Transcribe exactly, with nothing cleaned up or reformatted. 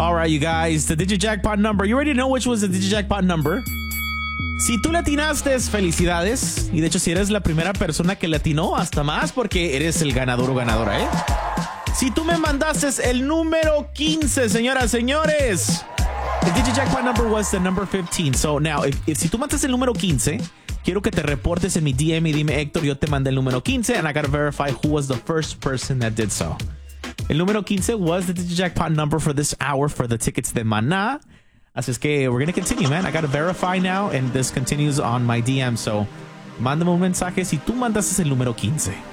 All right, you guys, the Digijackpot number. You already know which was the Digijackpot number. Si tú le atinaste, felicidades. Y de hecho, si eres la primera persona que le atinó, hasta más, porque eres el ganador o ganadora, ¿eh? Si tú me mandaste el número quince, señoras, señores. The Digijackpot number was the number fifteen. So now, if, if, si tú mandas el número quince, quiero que te reportes en mi D M y dime, Héctor, yo te mandé el número quince, and I gotta verify who was the first person that did so. El número quince was the Digijackpot number for this hour for the tickets de Maná. Así es que we're gonna continue, man. I gotta verify now, and this continues on my D M. So, mándame un mensaje si tú mandaste el número quince.